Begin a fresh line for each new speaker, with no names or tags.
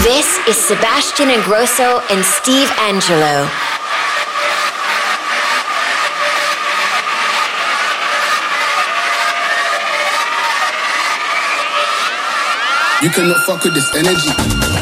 This is Sebastian Ingrosso and Steve Angelo.
You cannot fuck with this energy.